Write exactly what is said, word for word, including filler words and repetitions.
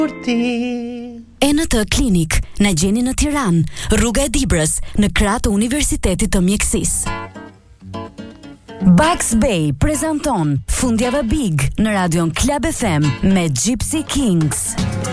E në të klinik, na gjeni në Tiranë, rruga e Dibrës, në krah të Universitetit të Mjekësisë. Bugs Bay prezanton Fundjava Big në Radion Club F M me Gypsy Kings.